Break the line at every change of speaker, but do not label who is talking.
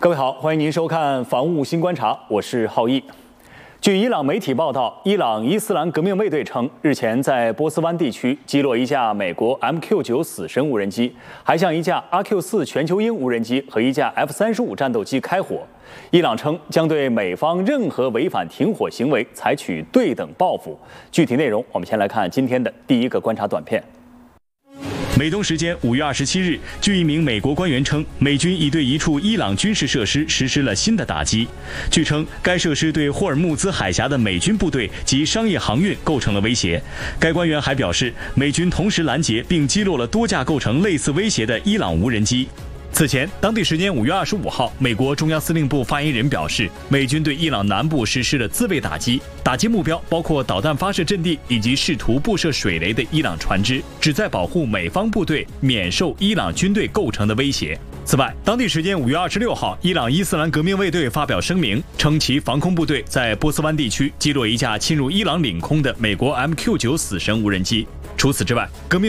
各位好，欢迎您收看《防务新观察》，我是浩毅。据伊朗媒体报道，伊朗伊斯兰革命卫队称，日前在波斯湾地区击落一架美国 MQ-9死神无人机，还向一架 RQ-4全球鹰无人机和一架 F-35战斗机开火。伊朗称将对美方任何违反停火行为采取对等报复。具体内容，我们先来看今天的第一个观察短片。
美东时间5月27日，据一名美国官员称，美军已对一处伊朗军事设施实施了新的打击。据称，该设施对霍尔木兹海峡的美军部队及商业航运构成了威胁。该官员还表示，美军同时拦截并击落了多架构成类似威胁的伊朗无人机。此前，当地时间5月25号，美国中央司令部发言人表示，美军对伊朗南部实施了自卫打击，打击目标包括导弹发射阵地以及试图布设水雷的伊朗船只，旨在保护美方部队免受伊朗军队构成的威胁。此外，当地时间5月26号，伊朗伊斯兰革命卫队发表声明，称其防空部队在波斯湾地区击落一架侵入伊朗领空的美国 MQ-9死神无人机。除此之外，革命